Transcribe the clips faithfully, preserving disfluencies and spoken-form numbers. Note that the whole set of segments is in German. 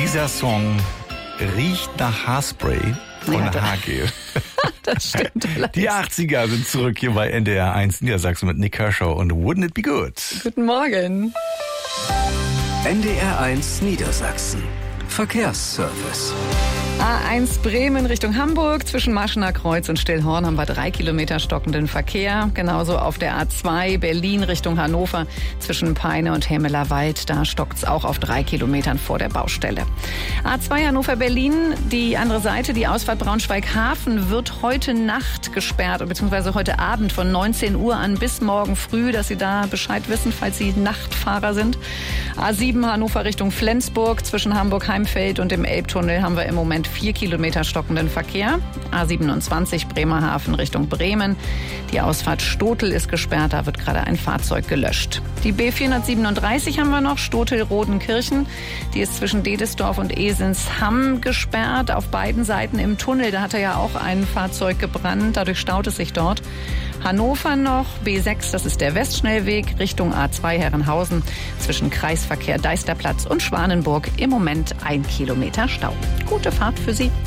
Dieser Song riecht nach Haarspray von Ja, da- Haargel. Das stimmt. Die achtziger sind zurück hier bei N D R eins Niedersachsen mit Nick Kershaw und Wouldn't It Be Good? Guten Morgen. N D R eins Niedersachsen. Verkehrsservice. A eins Bremen Richtung Hamburg. Zwischen Maschener Kreuz und Stillhorn haben wir drei Kilometer stockenden Verkehr. Genauso auf der A zwei Berlin Richtung Hannover. Zwischen Peine und Hemmelerwald. Da stockt's auch auf drei Kilometern vor der Baustelle. A zwei Hannover-Berlin. Die andere Seite, die Ausfahrt Braunschweig-Hafen, wird heute Nacht gesperrt, beziehungsweise heute Abend von neunzehn Uhr an bis morgen früh, dass Sie da Bescheid wissen, falls Sie Nachtfahrer sind. A sieben Hannover Richtung Flensburg. Zwischen Hamburg-Heimfeld und dem Elbtunnel haben wir im Moment vier Kilometer stockenden Verkehr. A siebenundzwanzig Bremerhaven Richtung Bremen. Die Ausfahrt Stotel ist gesperrt, da wird gerade ein Fahrzeug gelöscht. Die B vierhundertsiebenunddreißig haben wir noch, Stotel-Rodenkirchen. Die ist zwischen Dedesdorf und Esensham gesperrt, auf beiden Seiten im Tunnel. Da hatte ja auch ein Fahrzeug gebrannt, dadurch staut es sich dort. Hannover noch, B sechs, das ist der Westschnellweg, Richtung A zwei Herrenhausen. Zwischen Kreisverkehr Deisterplatz und Schwanenburg im Moment ein Kilometer Stau. Gute Fahrt für Sie.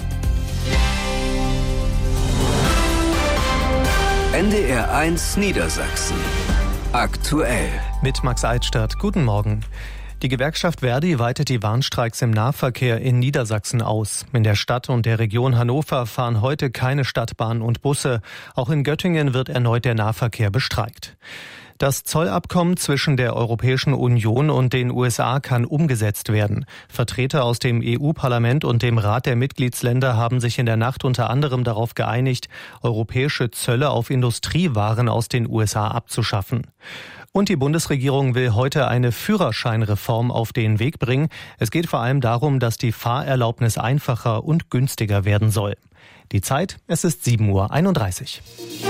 N D R eins Niedersachsen. Aktuell. Mit Max Eitstadt. Guten Morgen. Die Gewerkschaft Verdi weitet die Warnstreiks im Nahverkehr in Niedersachsen aus. In der Stadt und der Region Hannover fahren heute keine Stadtbahnen und Busse. Auch in Göttingen wird erneut der Nahverkehr bestreikt. Das Zollabkommen zwischen der Europäischen Union und den U S A kann umgesetzt werden. Vertreter aus dem E U-Parlament und dem Rat der Mitgliedsländer haben sich in der Nacht unter anderem darauf geeinigt, europäische Zölle auf Industriewaren aus den U S A abzuschaffen. Und die Bundesregierung will heute eine Führerscheinreform auf den Weg bringen. Es geht vor allem darum, dass die Fahrerlaubnis einfacher und günstiger werden soll. Die Zeit, es ist sieben Uhr einunddreißig.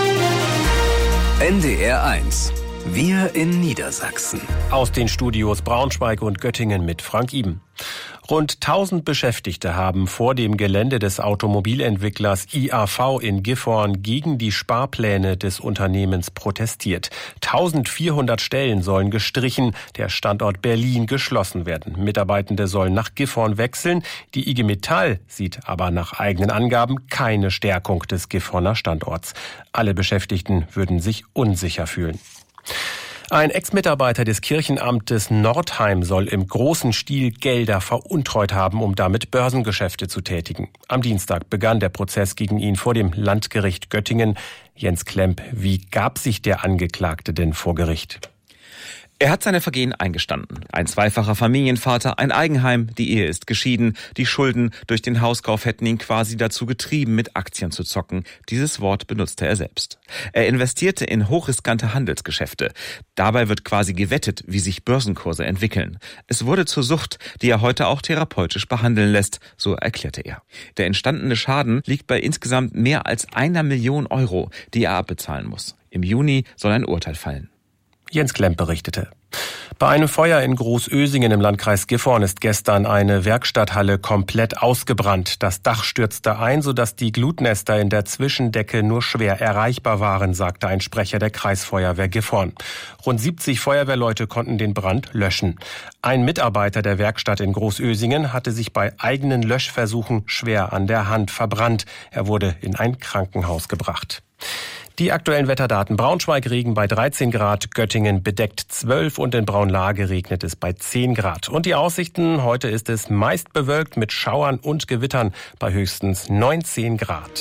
N D R eins. Wir in Niedersachsen. Aus den Studios Braunschweig und Göttingen mit Frank Iben. Rund tausend Beschäftigte haben vor dem Gelände des Automobilentwicklers I A V in Gifhorn gegen die Sparpläne des Unternehmens protestiert. eintausendvierhundert Stellen sollen gestrichen, der Standort Berlin geschlossen werden. Mitarbeitende sollen nach Gifhorn wechseln. Die I G Metall sieht aber nach eigenen Angaben keine Stärkung des Gifhorner Standorts. Alle Beschäftigten würden sich unsicher fühlen. Ein Ex-Mitarbeiter des Kirchenamtes Nordheim soll im großen Stil Gelder veruntreut haben, um damit Börsengeschäfte zu tätigen. Am Dienstag begann der Prozess gegen ihn vor dem Landgericht Göttingen. Jens Klemp, wie gab sich der Angeklagte denn vor Gericht? Er hat seine Vergehen eingestanden. Ein zweifacher Familienvater, ein Eigenheim, die Ehe ist geschieden. Die Schulden durch den Hauskauf hätten ihn quasi dazu getrieben, mit Aktien zu zocken. Dieses Wort benutzte er selbst. Er investierte in hochriskante Handelsgeschäfte. Dabei wird quasi gewettet, wie sich Börsenkurse entwickeln. Es wurde zur Sucht, die er heute auch therapeutisch behandeln lässt, so erklärte er. Der entstandene Schaden liegt bei insgesamt mehr als einer Million Euro, die er abbezahlen muss. Im Juni soll ein Urteil fallen. Jens Klemp berichtete. Bei einem Feuer in Großösingen im Landkreis Gifhorn ist gestern eine Werkstatthalle komplett ausgebrannt. Das Dach stürzte ein, sodass die Glutnester in der Zwischendecke nur schwer erreichbar waren, sagte ein Sprecher der Kreisfeuerwehr Gifhorn. Rund siebzig Feuerwehrleute konnten den Brand löschen. Ein Mitarbeiter der Werkstatt in Großösingen hatte sich bei eigenen Löschversuchen schwer an der Hand verbrannt. Er wurde in ein Krankenhaus gebracht. Die aktuellen Wetterdaten: Braunschweig Regen bei dreizehn Grad, Göttingen bedeckt zwölf und in Braunlage regnet es bei zehn Grad. Und die Aussichten: Heute ist es meist bewölkt mit Schauern und Gewittern bei höchstens neunzehn Grad.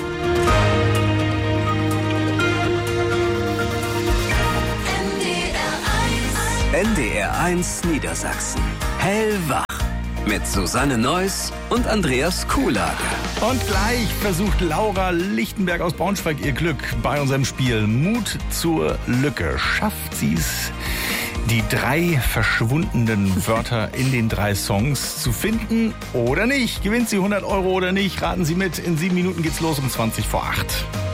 N D R eins Niedersachsen. Hellwach. Mit Susanne Neuss und Andreas Kuhlage. Und gleich versucht Laura Lichtenberg aus Braunschweig ihr Glück bei unserem Spiel Mut zur Lücke. Schafft sie's, die drei verschwundenen Wörter in den drei Songs zu finden oder nicht? Gewinnt sie hundert Euro oder nicht? Raten Sie mit. In sieben Minuten geht's los um zwanzig vor acht.